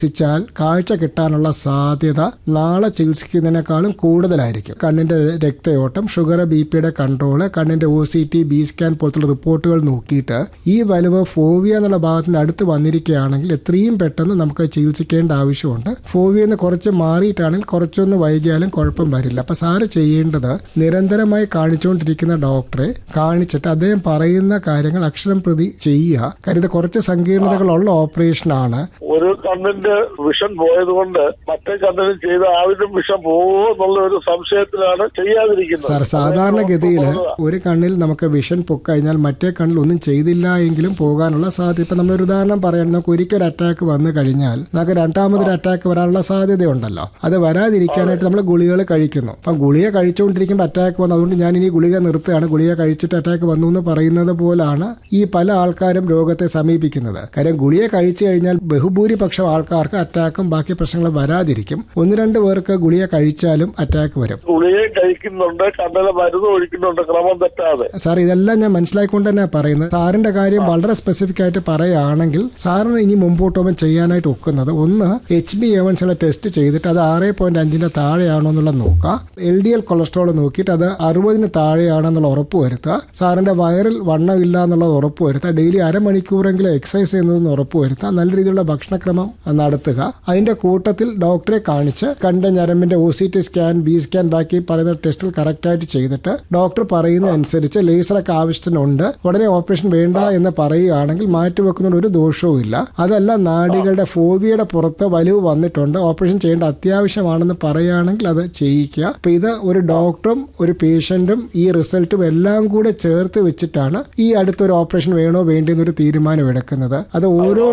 ചികിത്സിച്ചാൽ കാഴ്ച കിട്ടാനുള്ള സാധ്യത നാളെ ചികിത്സിക്കുന്നതിനേക്കാളും കൂടുതലായിരിക്കും. കണ്ണിന്റെ രക്തയോട്ടം, ഷുഗർ, ബിപിയുടെ കൺട്രോള്, കണ്ണിന്റെ OCT, ബി സ്കാൻ പോലത്തുള്ള റിപ്പോർട്ടുകൾ നോക്കിയിട്ട് ഈ വലിവ് ഫോവിയ എന്നുള്ള ഭാഗത്തിന്റെ അടുത്ത് വന്നിരിക്കുകയാണെങ്കിൽ എത്രയും പെട്ടെന്ന് നമുക്ക് ചികിത്സിക്കേണ്ട ആവശ്യമുണ്ട്. ഫോവിയ എന്ന് കുറച്ച് മാറിയിട്ടാണെങ്കിൽ കുറച്ചൊന്ന് വൈകിയാലും കുഴപ്പം വരില്ല. അപ്പൊ സാറ് ചെയ്യേണ്ടത് നിരന്തരമായി കാണിച്ചുകൊണ്ടിരിക്കുന്ന ഡോക്ടറെ കാണിച്ചിട്ട് അദ്ദേഹം പറയുന്ന കാര്യങ്ങൾ അക്ഷരം പ്രതി ചെയ്യുക. കാര്യം ഇത് കുറച്ച് സങ്കീർണതകളുള്ള ഓപ്പറേഷനാണ്. ഒരു കണ്ണിന്റെ വിഷൻ പോയതുകൊണ്ട് മറ്റേ കണ്ണിന് ചെയ്ത ആവശ്യം വിഷം പോകുമോ എന്നുള്ള ഒരു സംശയത്തിലാണ് ചെയ്യാതിരിക്കുന്നത്. സാർ, സാധാരണഗതിയിൽ ഒരു കണ്ണിൽ നമുക്ക് വിഷൻ പൊക്കഴിഞ്ഞാൽ മറ്റേ കണ്ണിൽ ഒന്നും ചെയ്തില്ല എങ്കിലും പോകാനുള്ള സാധ്യത. ഇപ്പൊ നമ്മളൊരു ഉദാഹരണം പറയാൻ, നമുക്ക് ഒരിക്കൽ അറ്റാക്ക് വന്നു കഴിഞ്ഞാൽ നമുക്ക് രണ്ടാമതൊരു അറ്റാക്ക് വരാനുള്ള സാധ്യതയുണ്ടല്ലോ. അത് വരാതിരിക്കാനായിട്ട് നമ്മൾ ഗുളികകൾ കഴിക്കുന്നു. അപ്പം ഗുളിക കഴിച്ചുകൊണ്ടിരിക്കുമ്പോൾ അറ്റാക്ക് വന്നു, അതുകൊണ്ട് ഞാൻ ഇനി ഗുളിക നിർത്തുകയാണ്, ഗുളിക കഴിച്ചിട്ട് അറ്റാക്ക് വന്നു എന്ന് പറയുന്നത് പോലാണ് ഈ പല ആൾക്കാരും രോഗത്തെ സമീപിക്കുന്നത്. കാര്യം ഗുളിക കഴിച്ചു കഴിഞ്ഞാൽ ബഹുഭൂരിപക്ഷം ആൾക്കാർക്ക് അറ്റാക്കും ബാക്കി പ്രശ്നങ്ങളും വരാതിരിക്കും. 1-2 പേർക്ക് ഗുളിക കഴിച്ചാലും അറ്റാക്ക് വരും. ഗുളിക കഴിക്കുന്നുണ്ട്, കണ്ണിലെ മരുന്ന് ഒഴിക്കുന്നുണ്ട്, ക്രമം തെറ്റാതെ. സാർ, ഇതെല്ലാം ഞാൻ മനസ്സിലാക്കിക്കൊണ്ട് തന്നെ പറയുന്നത്. സാറിന്റെ കാര്യം വളരെ സ്പെസിഫിക് ആയിട്ട് പറയുകയാണെങ്കിൽ സാറിന് ഇനി മുമ്പോട്ട് ചെയ്യാനായിട്ട് ഒക്കുന്നത്, ഒന്ന് HbA1c ടെസ്റ്റ് ചെയ്തിട്ട് അത് 6.5 താഴെയാണോ എന്നുള്ളത് നോക്കുക. LDL കൊളസ്ട്രോൾ നോക്കിയിട്ട് അത് 60 താഴെയാണെന്നുള്ള ഉറപ്പ് വരുത്തുക. സാറിന്റെ വയറിൽ വണ്ണമില്ല എന്നുള്ളത് ഉറപ്പ് വരുത്തുക. ഡെയിലി അരമണിക്കൂറെങ്കിലും എക്സസൈസ് ചെയ്യുന്നതെന്ന് ഉറപ്പ് വരുത്തുക. നല്ല രീതിയിലുള്ള ഭക്ഷണക്രമം നടത്തുക. അതിന്റെ കൂട്ടത്തിൽ ഡോക്ടറെ കാണിച്ച് കണ്ട ഞരമ്പിന്റെ OCT സ്കാൻ, ബി സ്കാൻ, ബാക്കി പറയുന്ന ടെസ്റ്റിൽ കറക്റ്റായിട്ട് ചെയ്തിട്ട് ഡോക്ടർ പറയുന്ന അനുസരിച്ച് ലേസറൊക്കെ ആവശ്യത്തിനുണ്ട്, ഉടനെ ഓപ്പറേഷൻ വേണ്ട എന്ന് പറയുകയാണെങ്കിൽ മാറ്റിവെക്കുന്നതിന് ഒരു ദോഷവും ഇല്ല. അതല്ല, നാഡികളുടെ ഫോവിയയുടെ പുറത്ത് വലിവ് വന്നിട്ടുണ്ട്, ഓപ്പറേഷൻ ചെയ്യേണ്ട അത്യാവശ്യമാണെന്ന് പറയുകയാണെങ്കിൽ അത് ചെയ്യിക്കുക. അപ്പൊ ഇത് ഒരു ഡോക്ടറും ഒരു പേഷ്യന്റും ഈ റിസൾട്ടും എല്ലാം കൂടെ ചേർത്ത് വെച്ചിട്ടാണ് ഈ അടുത്തൊരു ഓപ്പറേഷൻ വേണോ വേണ്ടെന്നൊരു തീരുമാനം എടുക്കുന്നത്. അത് ഓരോ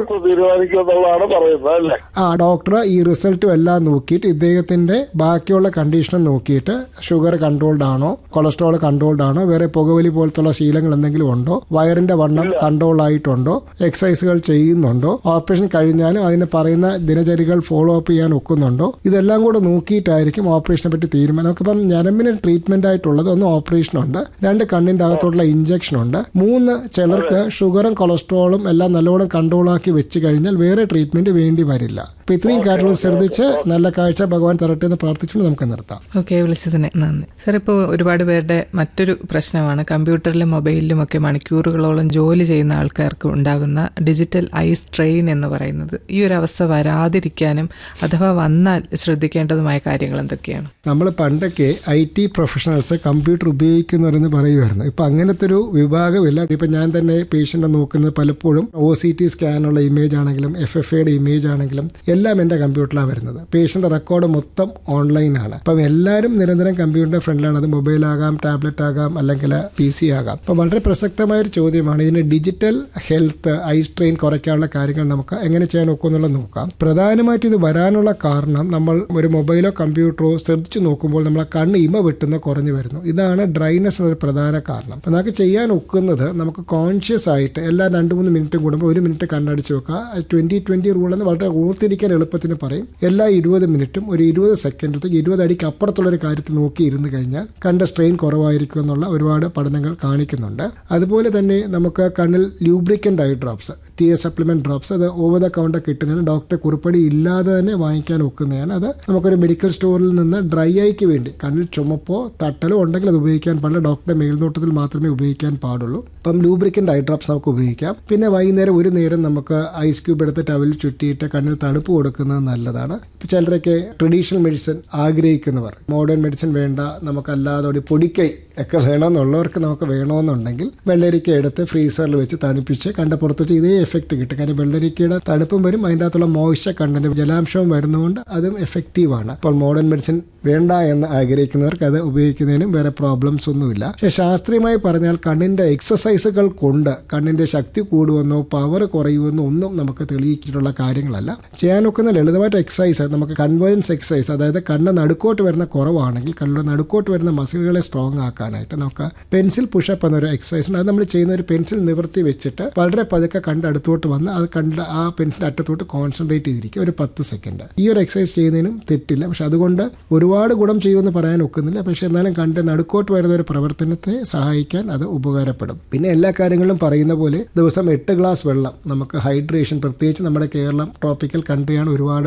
ഡോക്ടർ ഈ റിസൾട്ടും എല്ലാം നോക്കിയിട്ട് ഇദ്ദേഹത്തിന്റെ ബാക്കിയുള്ള കണ്ടീഷനും നോക്കിയിട്ട് ഷുഗർ കൺട്രോൾഡ് ആണോ, കൊളസ്ട്രോൾ കൺട്രോൾഡ് ആണോ, വേറെ പുകവലി പോലത്തുള്ള ശീലങ്ങൾ എന്തെങ്കിലും ഉണ്ടോ, വയറിന്റെ വണ്ണം കൺട്രോൾ ആയിട്ടുണ്ടോ, എക്സസൈസുകൾ ചെയ്യുന്നുണ്ടോ, ഓപ്പറേഷൻ കഴിഞ്ഞാലും അതിന് പറയുന്ന ദിനചര്യകൾ ഫോളോ അപ്പ് ചെയ്യാൻ ഒക്കുന്നുണ്ടോ, ഇതെല്ലാം കൂടെ നോക്കിയിട്ടായിരിക്കും ഓപ്പറേഷനെ പറ്റി തീരുമാനം. നമുക്കിപ്പം ഞരമ്പിന് ട്രീറ്റ്മെന്റ് ആയിട്ടുള്ളത് ഒന്ന് ഓപ്പറേഷനുണ്ട്, 2 കണ്ണിന്റെ അകത്തോടുള്ള ഇഞ്ചക്ഷൻ ഉണ്ട്, 3 ചിലർക്ക് ഷുഗറും കൊളസ്ട്രോളും എല്ലാം നല്ലോണം കൺട്രോൾ ആക്കി വെച്ച് കഴിഞ്ഞാൽ വേറെ ട്രീറ്റ്മെന്റ് വേണ്ടി വരില്ല. അപ്പൊ ഇത്രയും കാര്യങ്ങൾ ശ്രദ്ധിച്ച് നല്ല കാഴ്ച ഭഗവാൻ തരട്ടെ എന്ന് പ്രാർത്ഥിച്ചുകൊണ്ട് നമുക്ക് നിർത്താം. ഓക്കെ, വിളിച്ചതിന് നന്ദി. സാർ, ഇപ്പോൾ ഒരുപാട് പേരുടെ മറ്റൊരു പ്രശ്നമാണ് കമ്പ്യൂട്ടറിലും മൊബൈലിലും ഒക്കെ മണിക്കൂറുകളോളം ജോലി ചെയ്യുന്ന ആൾക്കാർക്ക് ഉണ്ടാകുന്ന ഡിജിറ്റൽ ഐ സ്ട്രെയിൻ എന്ന് പറയുന്നത്. ഈ ഒരു അവസ്ഥ വരാതിരിക്കാനും അഥവാ വന്നാൽ ശ്രദ്ധിക്കേണ്ടതുമായ കാര്യങ്ങൾ എന്തൊക്കെയാണ്? നമ്മൾ പണ്ടൊക്കെ IT പ്രൊഫഷണൽസ് കമ്പ്യൂട്ടർ ഉപയോഗിക്കുന്നവരെന്ന് പറയുമായിരുന്നു. ഇപ്പൊ അങ്ങനത്തെ ഒരു വിഭാഗമില്ല. ഇപ്പൊ ഞാൻ തന്നെ പേഷ്യന്റ് നോക്കുന്നത് പലപ്പോഴും OCT സ്കാനുള്ള ഇമേജ് ആണെങ്കിലും FFAയുടെ ഇമേജ് ആണെങ്കിലും എല്ലാം എന്റെ കമ്പ്യൂട്ടറിലാണ് വരുന്നത്. പേഷ്യന്റ് റെക്കോർഡ് മൊത്തം ഓൺലൈനാണ്. അപ്പം എല്ലാവരും നിരന്തരം കമ്പ്യൂട്ടറിന്റെ ഫ്രണ്ടിലാണ്. അത് മൊബൈൽ ആകാം, ടാബ്ലറ്റ് ആകാം, അല്ലെങ്കിൽ PC ആകാം. അപ്പം വളരെ പ്രസക്തമായ ഒരു ചോദ്യമാണ് ഇതിന് ഡിജിറ്റൽ ഹെൽത്ത് ഐ സ്ട്രെയിൻ കുറയ്ക്കാനുള്ള കാര്യങ്ങൾ നമുക്ക് എങ്ങനെ ചെയ്യാൻ ഒക്കുമെന്നുള്ളത് നോക്കാം. പ്രധാനമായിട്ടും ഇത് വരാനുള്ള കാരണം നമ്മൾ ഒരു മൊബൈലോ കമ്പ്യൂട്ടറോ ശ്രദ്ധിച്ചു നോക്കുമ്പോൾ നമ്മളെ കണ്ണ് ഇമ വെട്ടുന്ന കുറഞ്ഞു വരുന്നു. ഇതാണ് ഡ്രൈനെസ് ഒരു പ്രധാന കാരണം. അപ്പം നമുക്ക് ചെയ്യാൻ ഒക്കുന്നത് നമുക്ക് കോൺഷ്യസ് ആയിട്ട് എല്ലാ 2-3 മിനിറ്റും കൂടുമ്പോൾ 1 മിനിറ്റ് കണ്ണടിച്ച് വെക്കുക. 20-20 റൂൾ എന്ന് വളരെ ഓർത്തിരിക്കാൻ എളുപ്പത്തിന് പറയും. എല്ലാ 20 മിനിറ്റും ഒരു 20 സെക്കൻഡത്തേക്ക് 20 അടിക്ക് അപ്പുറത്തുള്ള ഒരു കാര്യത്തിൽ നോക്കി ഇരുന്ന് കഴിഞ്ഞാൽ കണ്ട സ്ട്രെയിൻ കുറവായിരിക്കും എന്നുള്ള ഒരുപാട് പഠനങ്ങൾ കാണിക്കുന്നുണ്ട്. അതുപോലെ തന്നെ നമുക്ക് കണ്ണിൽ lubricant eye drops, TS supplement drops, അത് ഓവർ ദ കൗണ്ടർ കിട്ടുന്നതാണ്. ഡോക്ടറെ കുറിപ്പടി ഇല്ലാതെ തന്നെ വാങ്ങിക്കാൻ ഒക്കുന്നതാണ്. അത് നമുക്കൊരു മെഡിക്കൽ സ്റ്റോറിൽ നിന്ന് ഡ്രൈ ഐക്ക് വേണ്ടി കണ്ണിൽ ചുമപ്പോ തട്ടലോ ഉണ്ടെങ്കിൽ അത് ഉപയോഗിക്കാൻ പാടില്ല. ഡോക്ടറുടെ മേൽനോട്ടത്തിൽ മാത്രമേ ഉപയോഗിക്കാൻ പാടുള്ളൂ. അപ്പം ലൂബ്രിക്കൻ്റ് ഐ ഡ്രോപ്സ് നമുക്ക് ഉപയോഗിക്കാം. പിന്നെ വൈകുന്നേരം ഒരു നേരം നമുക്ക് ഐസ് ക്യൂബ് എടുത്ത് ടവലിൽ ചുറ്റിയിട്ട് കണ്ണിൽ തണുപ്പ് കൊടുക്കുന്നത് നല്ലതാണ്. ഇപ്പം ചിലരൊക്കെ ട്രഡീഷണൽ മെഡിസിൻ ആഗ്രഹിക്കുന്നവർ, മോഡേൺ മെഡിസിൻ വേണ്ട, നമുക്കല്ലാതെ പൊടിക്കൈ ഒക്കെ വേണമെന്നുള്ളവർക്ക് നമുക്ക് വേണമെന്നുണ്ടെങ്കിൽ വെള്ളരിക്ക എടുത്ത് ഫ്രീസറിൽ വെച്ച് തണുപ്പിച്ച് കണ്ട പുറത്ത് വെച്ച് ഇതേ എഫക്റ്റ് കിട്ടും. കാരണം വെള്ളരിക്കയുടെ തണുപ്പും വരും, അതിൻ്റെ അകത്തുള്ള മോയ്സ്ചർ കണ്ടന്റ് ജലാംശവും വരുന്നതുകൊണ്ട് അതും എഫക്റ്റീവാണ്. അപ്പോൾ മോഡേൺ മെഡിസിൻ വേണ്ട എന്ന് ആഗ്രഹിക്കുന്നവർക്ക് അത് ഉപയോഗിക്കുന്നതിനും വേറെ പ്രോബ്ലംസ് ഒന്നുമില്ല. പക്ഷേ ശാസ്ത്രീയമായി പറഞ്ഞാൽ കണ്ണിന്റെ എക്സസൈസുകൾ കൊണ്ട് കണ്ണിന്റെ ശക്തി കൂടുമെന്നോ പവർ കുറയുമെന്നോ ഒന്നും നമുക്ക് തെളിയിച്ചിട്ടുള്ള കാര്യങ്ങളല്ല. ചെയ്യാനൊക്കുന്ന ലളിതമായിട്ട് എക്സസൈസ് നമുക്ക് കൺവേർജൻസ് എക്സസൈസ്, അതായത് കണ്ണ് നടുക്കോട്ട് വരുന്ന കുറവാണെങ്കിൽ കണ്ണിന്റെ നടുക്കോട്ട് വരുന്ന മസിലുകളെ സ്ട്രോങ് ആക്കാൻ പോകാനായിട്ട് നമുക്ക് പെൻസിൽ പുഷപ്പ് എന്നൊരു എക്സസൈസ് ഉണ്ട്. അത് നമ്മൾ ചെയ്യുന്ന ഒരു പെൻസിൽ നിവർത്തി വെച്ചിട്ട് വളരെ പതുക്കെ അടുത്തോട്ട് വന്ന് അത് ആ പെൻസിലിന്റെ അറ്റത്തോട്ട് കോൺസെൻട്രേറ്റ് ചെയ്തിരിക്കുക ഒരു 10 സെക്കൻഡ്. ഈ ഒരു എക്സസൈസ് ചെയ്യുന്നതിനും തെറ്റില്ല. പക്ഷെ അതുകൊണ്ട് ഒരുപാട് ഗുണം ചെയ്യുമെന്ന് പറയാൻ ഒക്കുന്നില്ല. പക്ഷെ എന്നാലും നടുക്കോട്ട് വരുന്ന ഒരു പ്രവർത്തനത്തെ സഹായിക്കാൻ അത് ഉപകാരപ്പെടും. പിന്നെ എല്ലാ കാര്യങ്ങളും പറയുന്ന പോലെ ദിവസം 8 ഗ്ലാസ് വെള്ളം നമുക്ക് ഹൈഡ്രേഷൻ, പ്രത്യേകിച്ച് നമ്മുടെ കേരളം ട്രോപ്പിക്കൽ കൺട്രിയാണ്, ഒരുപാട്